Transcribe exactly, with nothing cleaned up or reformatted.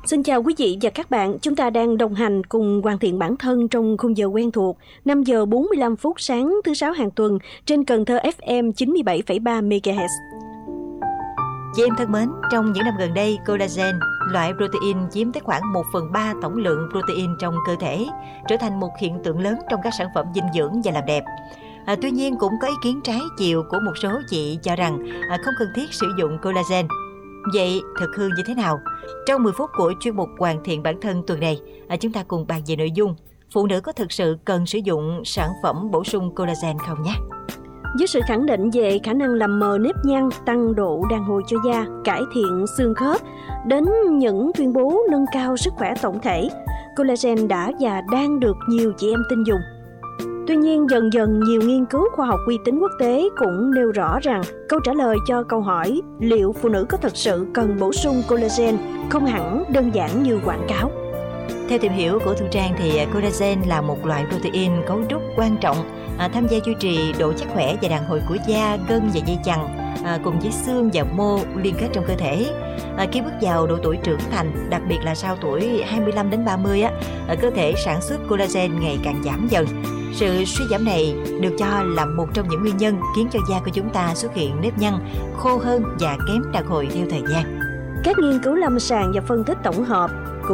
Xin chào quý vị và các bạn, chúng ta đang đồng hành cùng hoàn thiện bản thân trong khung giờ quen thuộc năm giờ bốn mươi lăm phút sáng thứ sáu hàng tuần trên Cần Thơ ép em chín mươi bảy phẩy ba mê ga héc. Chị em thân mến, trong những năm gần đây, collagen, loại protein chiếm tới khoảng một phần ba tổng lượng protein trong cơ thể, trở thành một hiện tượng lớn trong các sản phẩm dinh dưỡng và làm đẹp. À, tuy nhiên cũng có ý kiến trái chiều của một số chị cho rằng à, không cần thiết sử dụng collagen. Vậy thực hư như thế nào? Trong mười phút của chuyên mục hoàn thiện bản thân tuần này, à, chúng ta cùng bàn về nội dung phụ nữ có thực sự cần sử dụng sản phẩm bổ sung collagen không nhé? Với sự khẳng định về khả năng làm mờ nếp nhăn, tăng độ đàn hồi cho da, cải thiện xương khớp, đến những tuyên bố nâng cao sức khỏe tổng thể, collagen đã và đang được nhiều chị em tin dùng. Tuy nhiên, dần dần nhiều nghiên cứu khoa học uy tín quốc tế cũng nêu rõ rằng câu trả lời cho câu hỏi liệu phụ nữ có thật sự cần bổ sung collagen không hẳn đơn giản như quảng cáo. Theo tìm hiểu của Thu Trang thì collagen là một loại protein cấu trúc quan trọng à, tham gia duy trì độ chắc khỏe và đàn hồi của da, gân và dây chằng à, cùng với xương và mô liên kết trong cơ thể. À, khi bước vào độ tuổi trưởng thành, đặc biệt là sau tuổi hai mươi lăm đến ba mươi á, à, cơ thể sản xuất collagen ngày càng giảm dần. Sự suy giảm này được cho là một trong những nguyên nhân khiến cho da của chúng ta xuất hiện nếp nhăn, khô hơn và kém đàn hồi theo thời gian. Các nghiên cứu lâm sàng và phân tích tổng hợp